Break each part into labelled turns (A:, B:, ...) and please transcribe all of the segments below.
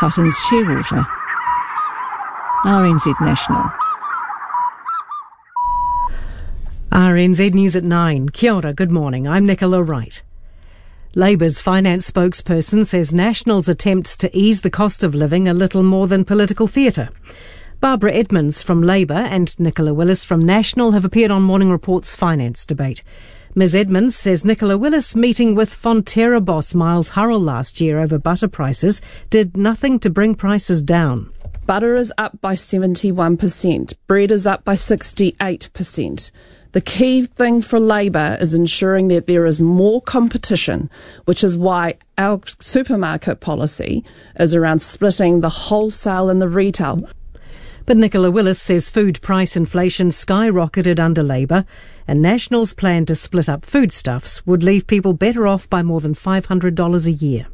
A: Huttons Shearwater. RNZ National.
B: RNZ News at 9. Kia ora, good morning. I'm Nicola Wright. Labour's finance spokesperson says National's attempts to ease the cost of living are little more than political theatre. Barbara Edmonds from Labour and Nicola Willis from National have appeared on Morning Report's finance debate. Ms Edmonds says Nicola Willis meeting with Fonterra boss Miles Hurrell last year over butter prices did nothing to bring prices down.
C: Butter is up by 71%. Bread is up by 68%. The key thing for Labour is ensuring that there is more competition, which is why our supermarket policy is around splitting the wholesale and the retail.
B: But Nicola Willis says food price inflation skyrocketed under Labour, and National's plan to split up foodstuffs would leave people better off by more than $500 a year.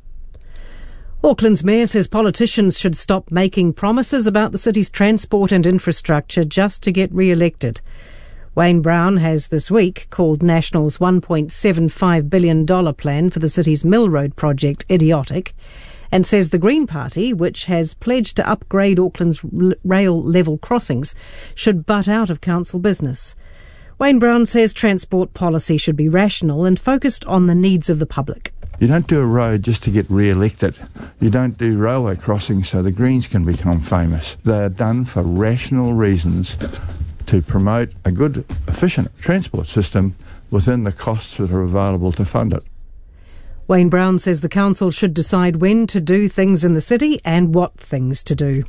B: Auckland's mayor says politicians should stop making promises about the city's transport and infrastructure just to get re-elected. Wayne Brown has this week called National's $1.75 billion plan for the city's Mill Road project idiotic, and says the Green Party, which has pledged to upgrade Auckland's rail level crossings, should butt out of council business. Wayne Brown says transport policy should be rational and focused on the needs of the public.
D: You don't do a road just to get re-elected. You don't do railway crossings so the Greens can become famous. They are done for rational reasons to promote a good, efficient transport system within the costs that are available to fund it.
B: Wayne Brown says the council should decide when to do things in the city and what things to do.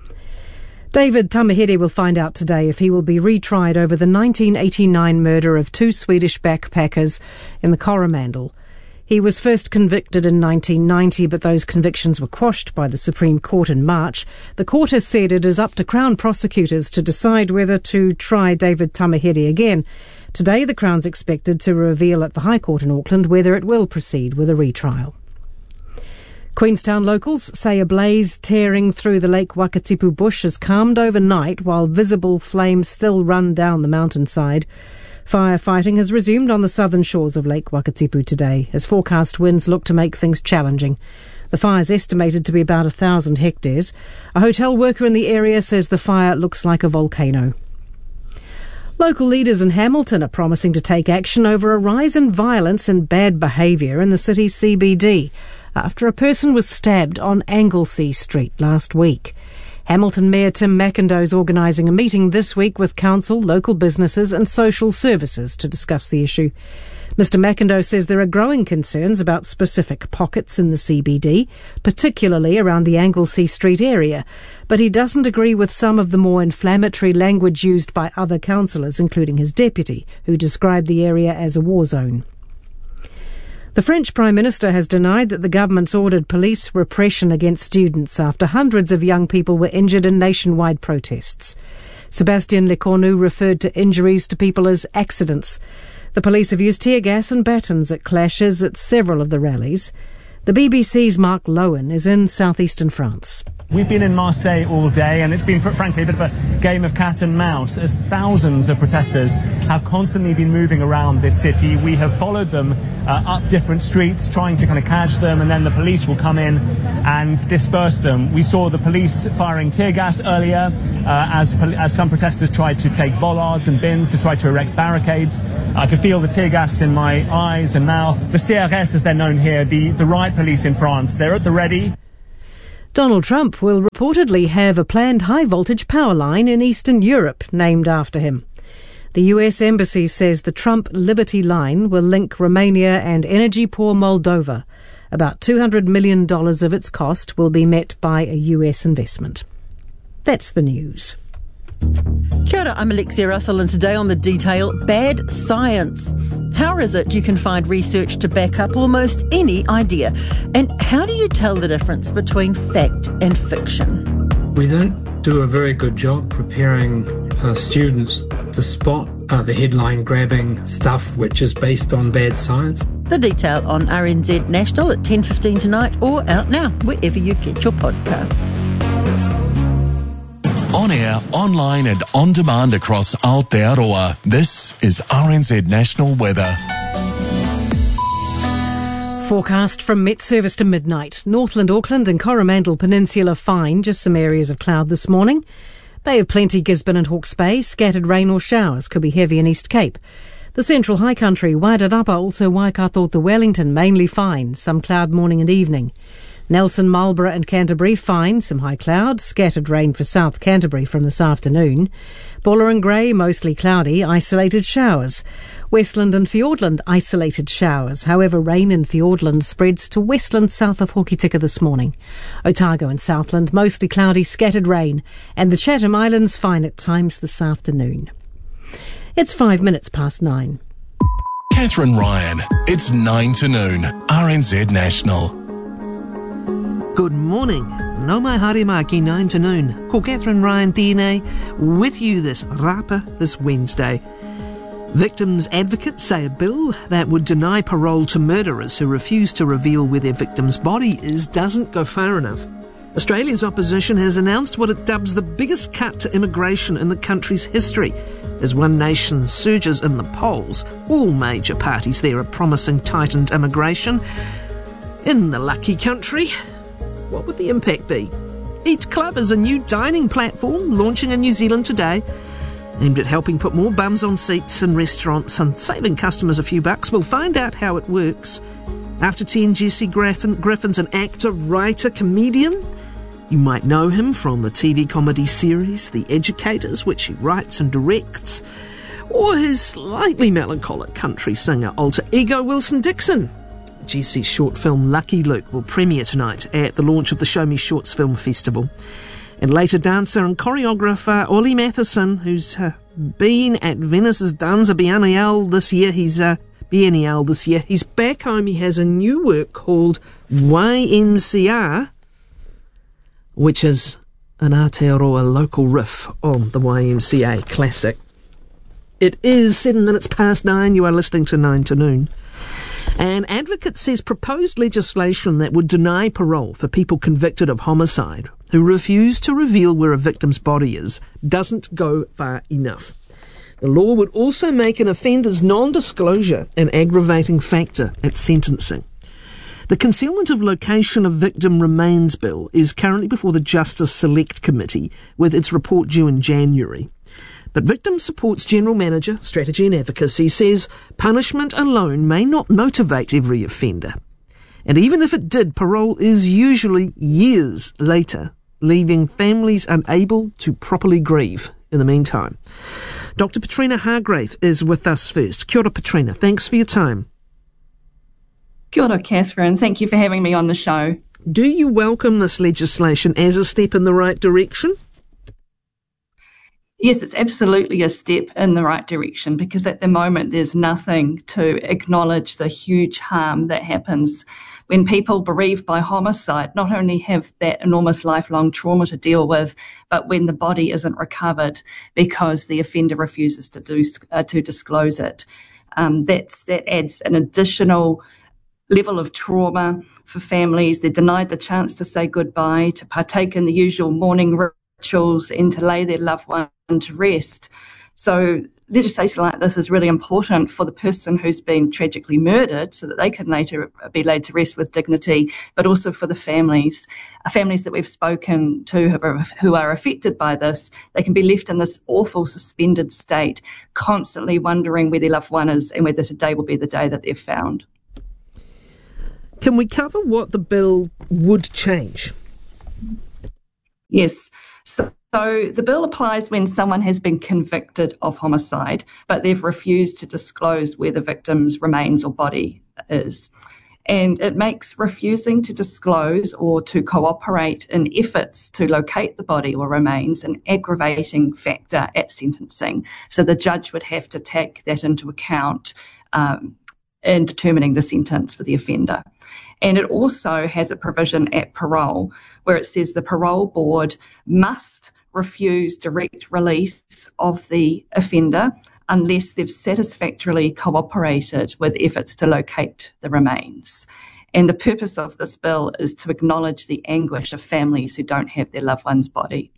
B: David Tamihere will find out today if he will be retried over the 1989 murder of 2 Swedish backpackers in the Coromandel. He was first convicted in 1990, but those convictions were quashed by the Supreme Court in March. The court has said it is up to Crown prosecutors to decide whether to try David Tamihere again. Today, the Crown's expected to reveal at the High Court in Auckland whether it will proceed with a retrial. Queenstown locals say a blaze tearing through the Lake Wakatipu bush has calmed overnight while visible flames still run down the mountainside. Firefighting has resumed on the southern shores of Lake Wakatipu today as forecast winds look to make things challenging. The fire is estimated to be about 1,000 hectares. A hotel worker in the area says the fire looks like a volcano. Local leaders in Hamilton are promising to take action over a rise in violence and bad behaviour in the city's CBD after a person was stabbed on Anglesea Street last week. Hamilton Mayor Tim McIndoe is organising a meeting this week with council, local businesses and social services to discuss the issue. Mr McIndoe says there are growing concerns about specific pockets in the CBD, particularly around the Anglesea Street area, but he doesn't agree with some of the more inflammatory language used by other councillors, including his deputy, who described the area as a war zone. The French Prime Minister has denied that the government's ordered police repression against students after hundreds of young people were injured in nationwide protests. Sébastien Lecornu referred to injuries to people as accidents. The police have used tear gas and batons at clashes at several of the rallies. The BBC's Mark Lowen is in southeastern France.
E: We've been in Marseille all day, and it's been, frankly, a bit of a game of cat and mouse as thousands of protesters have constantly been moving around this city. We have followed them up different streets, trying to kind of catch them, and then the police will come in and disperse them. We saw the police firing tear gas earlier as some protesters tried to take bollards and bins to try to erect barricades. I could feel the tear gas in my eyes and mouth. The CRS, as they're known here, the riot police in France, they're at the ready.
B: Donald Trump will reportedly have a planned high-voltage power line in Eastern Europe named after him. The US Embassy says the Trump Liberty Line will link Romania and energy-poor Moldova. About $200 million of its cost will be met by a US investment. That's the news.
F: Kia ora, I'm Alexia Russell, and today on The Detail, bad science. How is it you can find research to back up almost any idea? And how do you tell the difference between fact and fiction?
G: We don't do a very good job preparing students to spot the headline-grabbing stuff which is based on bad science.
F: The Detail on RNZ National at 10:15 tonight, or out now, wherever you get your podcasts.
H: On air, online and on demand across Aotearoa. This is RNZ National Weather.
B: Forecast from Met Service to midnight. Northland, Auckland and Coromandel Peninsula fine, just some areas of cloud this morning. Bay of Plenty, Gisborne and Hawke's Bay, scattered rain or showers, could be heavy in East Cape. The Central High Country, Wairarapa, also Waikato to Wellington, mainly fine, some cloud morning and evening. Nelson, Marlborough and Canterbury, fine, some high cloud, scattered rain for South Canterbury from this afternoon. Buller and Grey, mostly cloudy, isolated showers. Westland and Fiordland, isolated showers. However, rain in Fiordland spreads to Westland south of Hokitika this morning. Otago and Southland, mostly cloudy, scattered rain. And the Chatham Islands, fine at times this afternoon. It's 5 minutes past 9.
H: Catherine Ryan, it's 9 to noon, RNZ National.
A: Good morning. No mai haere maki 9 to noon. Ko Catherine Ryan tēnei, with you this rapa this Wednesday. Victims' advocates say a bill that would deny parole to murderers who refuse to reveal where their victim's body is doesn't go far enough. Australia's opposition has announced what it dubs the biggest cut to immigration in the country's history. As One Nation surges in the polls, all major parties there are promising tightened immigration. In the lucky country, what would the impact be? Eat Club is a new dining platform launching in New Zealand today, aimed at helping put more bums on seats in restaurants and saving customers a few bucks. We'll find out how it works. After 10, Jesse Griffin's an actor, writer, comedian. You might know him from the TV comedy series The Educators, which he writes and directs, or his slightly melancholic country singer alter ego Wilson Dixon. Jesse's short film Lucky Luke will premiere tonight at the launch of the Show Me Shorts Film Festival. And later dancer and choreographer Ollie Matheson, who's been at Venice's Danza Biennale this year. He's back home. He has a new work called YMCA, which is an Aotearoa local riff on the YMCA classic. It is 7 minutes past 9. You are listening to 9 to noon. An advocate says proposed legislation that would deny parole for people convicted of homicide who refuse to reveal where a victim's body is doesn't go far enough. The law would also make an offender's non-disclosure an aggravating factor at sentencing. The Concealment of Location of Victim Remains Bill is currently before the Justice Select Committee, with its report due in January. But Victim Support's General Manager, Strategy and Advocacy, says punishment alone may not motivate every offender. And even if it did, parole is usually years later, leaving families unable to properly grieve in the meantime. Dr. Patrina Hargrave is with us first. Kia ora, Patrina. Thanks for your time.
I: Kia ora, Catherine. Thank you for having me on the show.
A: Do you welcome this legislation as a step in the right direction?
I: Yes, it's absolutely a step in the right direction, because at the moment there's nothing to acknowledge the huge harm that happens when people bereaved by homicide not only have that enormous lifelong trauma to deal with, but when the body isn't recovered because the offender refuses to disclose it. That adds an additional level of trauma for families. They're denied the chance to say goodbye, to partake in the usual mourning rituals, and to lay their loved one to rest. So legislation like this is really important for the person who's been tragically murdered, so that they can later be laid to rest with dignity, but also for the families that we've spoken to who are affected by this. They can be left in this awful suspended state, constantly wondering where their loved one is and whether today will be the day that they're found.
A: Can we cover what the bill would change?
I: Yes. So the bill applies when someone has been convicted of homicide, but they've refused to disclose where the victim's remains or body is. And it makes refusing to disclose or to cooperate in efforts to locate the body or remains an aggravating factor at sentencing. So the judge would have to take that into account in determining the sentence for the offender. And it also has a provision at parole where it says the parole board must refuse direct release of the offender unless they've satisfactorily cooperated with efforts to locate the remains. And the purpose of this bill is to acknowledge the anguish of families who don't have their loved one's body.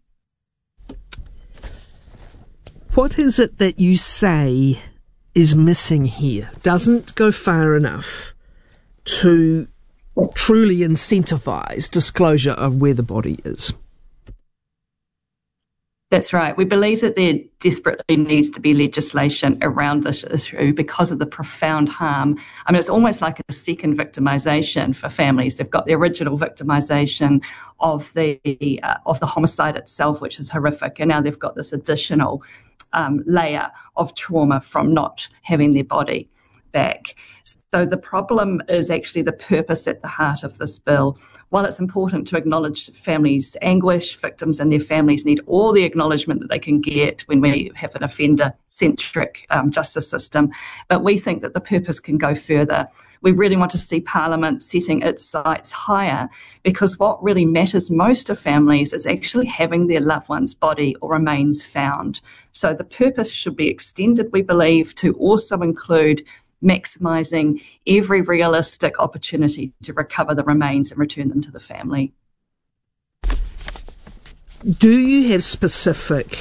A: What is it that you say is missing here, doesn't go far enough to truly incentivise disclosure of where the body is.
I: That's right. We believe that there desperately needs to be legislation around this issue because of the profound harm. I mean, it's almost like a second victimisation for families. They've got the original victimisation of the homicide itself, which is horrific, and now they've got this additional layer of trauma from not having their body back. So the problem is actually the purpose at the heart of this bill. While it's important to acknowledge families' anguish, victims and their families need all the acknowledgement that they can get when we have an offender-centric justice system. But we think that the purpose can go further. We really want to see Parliament setting its sights higher, because what really matters most to families is actually having their loved one's body or remains found. So the purpose should be extended, we believe, to also include maximising every realistic opportunity to recover the remains and return them to the family.
A: Do you have specific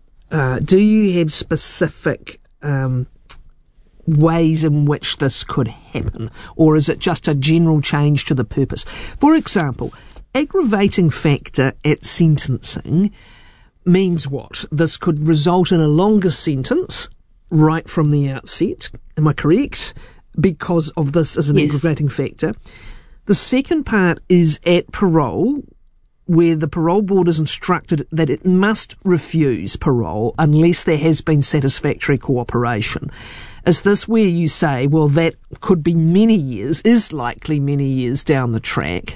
A: ways in which this could happen, or is it just a general change to the purpose? For example, aggravating factor at sentencing means what? This could result in a longer sentence right from the outset. Am I correct? Because of this as an aggravating factor. The second part is at parole, where the parole board is instructed that it must refuse parole unless there has been satisfactory cooperation. Is this where you say, well, that could be many years, is likely many years down the track?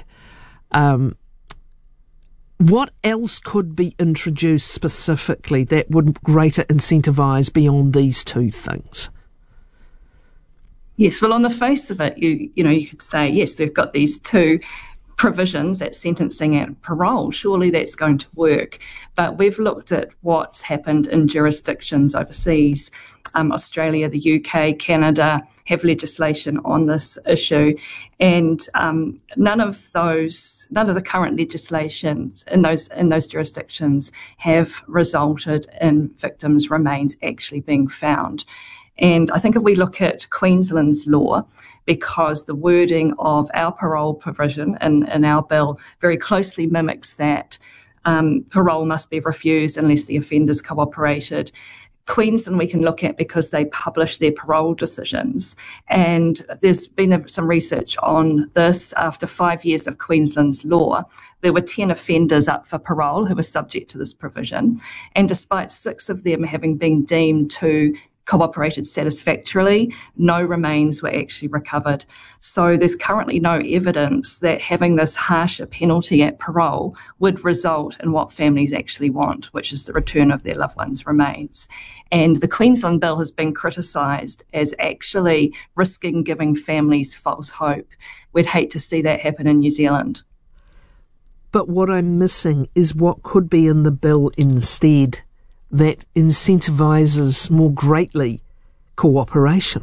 A: What else could be introduced specifically that would greater incentivise beyond these two things?
I: Yes, well, on the face of it, you could say, yes, they've got these two provisions at sentencing and parole. Surely that's going to work. But we've looked at what's happened in jurisdictions overseas. Australia, the UK, Canada have legislation on this issue, and none of the current legislations in those jurisdictions have resulted in victims' remains actually being found. And I think if we look at Queensland's law, because the wording of our parole provision in our bill very closely mimics that, parole must be refused unless the offender's cooperated. Queensland we can look at because they publish their parole decisions, and there's been some research on this. After 5 years of Queensland's law, there were 10 offenders up for parole who were subject to this provision, and despite 6 of them having been deemed to cooperated satisfactorily, no remains were actually recovered. So there's currently no evidence that having this harsher penalty at parole would result in what families actually want, which is the return of their loved ones' remains. And the Queensland bill has been criticised as actually risking giving families false hope. We'd hate to see that happen in New Zealand.
A: But what I'm missing is what could be in the bill instead that incentivises more greatly cooperation.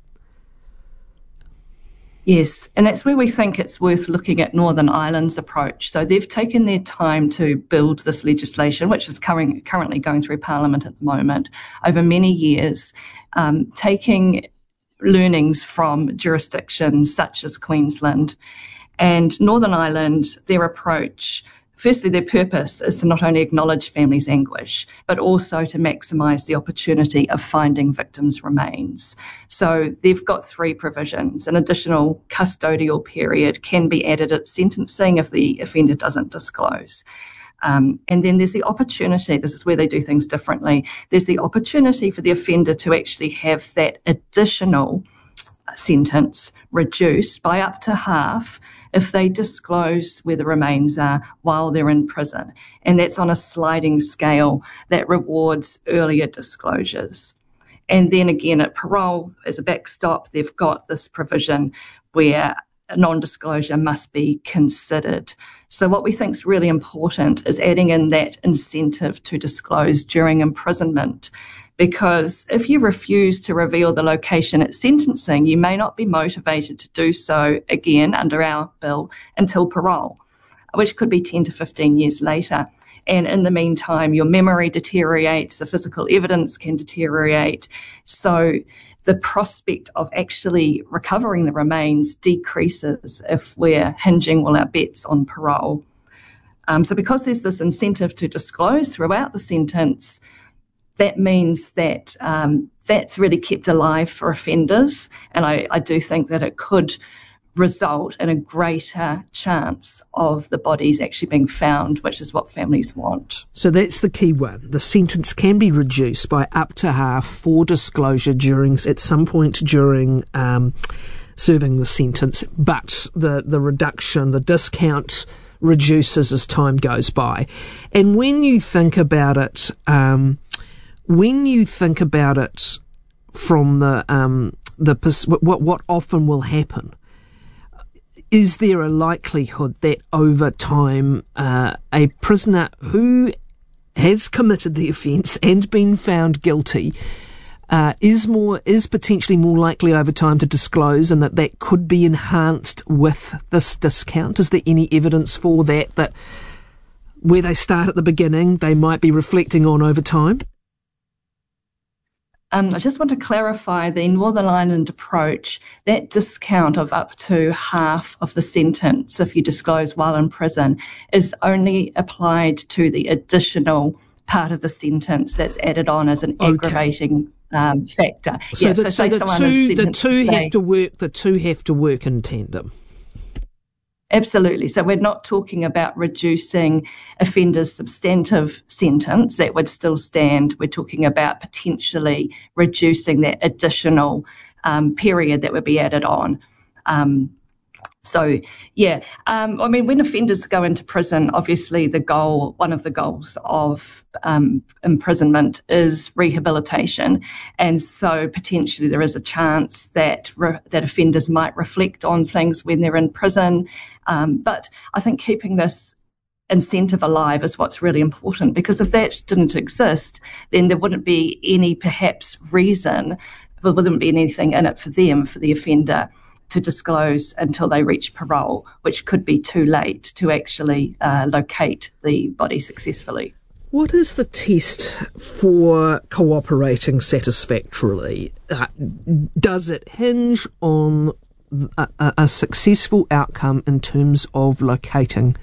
I: Yes, and that's where we think it's worth looking at Northern Ireland's approach. So they've taken their time to build this legislation, which is currently going through Parliament at the moment, over many years, taking learnings from jurisdictions such as Queensland. And Northern Ireland, their approach, firstly, their purpose is to not only acknowledge families' anguish, but also to maximise the opportunity of finding victims' remains. So they've got 3 provisions. An additional custodial period can be added at sentencing if the offender doesn't disclose. And then there's the opportunity, this is where they do things differently, there's the opportunity for the offender to actually have that additional sentence reduced by up to half if they disclose where the remains are while they're in prison. And that's on a sliding scale that rewards earlier disclosures. And then again at parole, as a backstop, they've got this provision where a non-disclosure must be considered. So what we think is really important is adding in that incentive to disclose during imprisonment, because if you refuse to reveal the location at sentencing, you may not be motivated to do so again under our bill until parole. which could be 10 to 15 years later. And in the meantime, your memory deteriorates, the physical evidence can deteriorate. So the prospect of actually recovering the remains decreases if we're hinging all our bets on parole. So because there's this incentive to disclose throughout the sentence, that means that that's really kept alive for offenders. And I do think that it could result in a greater chance of the bodies actually being found, which is what families want.
A: So that's the key one. The sentence can be reduced by up to half for disclosure at some point during serving the sentence, but the reduction, the discount reduces as time goes by. And when you think about it, from what often will happen, is there a likelihood that over time a prisoner who has committed the offence and been found guilty is potentially more likely over time to disclose, and that could be enhanced with this discount? Is there any evidence for that where they start at the beginning, they might be reflecting on over time?
I: I just want to clarify the Northern Ireland approach. That discount of up to half of the sentence, if you disclose while in prison, is only applied to the additional part of the sentence that's added on as an aggravating factor.
A: So the two have to work in tandem.
I: Absolutely. So we're not talking about reducing offenders' substantive sentence. That would still stand. We're talking about potentially reducing that additional period that would be added on. When offenders go into prison, obviously one of the goals of imprisonment is rehabilitation. And so potentially there is a chance that offenders might reflect on things when they're in prison. But I think keeping this incentive alive is what's really important, because if that didn't exist, then there wouldn't be any perhaps reason, there wouldn't be anything in it for the offender, to disclose until they reach parole, which could be too late to actually locate the body successfully.
A: What is the test for cooperating satisfactorily? Does it hinge on a successful outcome in terms of locating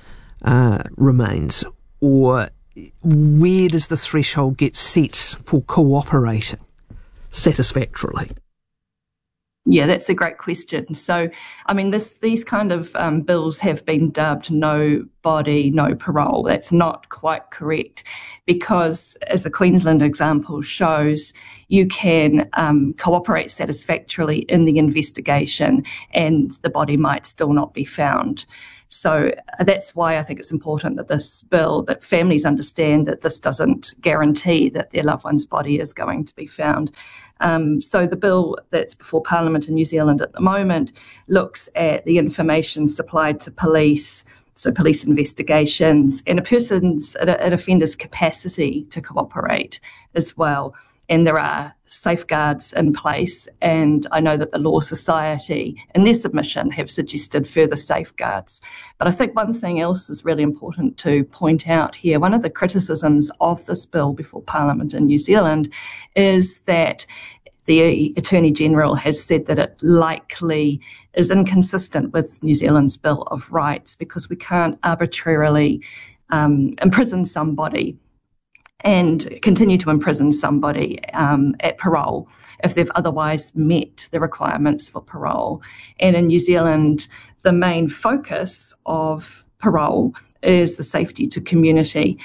A: remains, or where does the threshold get set for cooperating satisfactorily?
I: Yeah, that's a great question. So, these kind of bills have been dubbed no body, no parole. That's not quite correct, because as the Queensland example shows, you can cooperate satisfactorily in the investigation and the body might still not be found. So that's why I think it's important that families understand that this doesn't guarantee that their loved one's body is going to be found. So the bill that's before Parliament in New Zealand at the moment looks at the information supplied to police, so police investigations, and an offender's capacity to cooperate as well. And there are safeguards in place, and I know that the Law Society in their submission have suggested further safeguards. But I think one thing else is really important to point out here. One of the criticisms of this bill before Parliament in New Zealand is that the Attorney General has said that it likely is inconsistent with New Zealand's Bill of Rights, because we can't arbitrarily imprison somebody and continue to imprison somebody at parole if they've otherwise met the requirements for parole. And in New Zealand, the main focus of parole is the safety to community.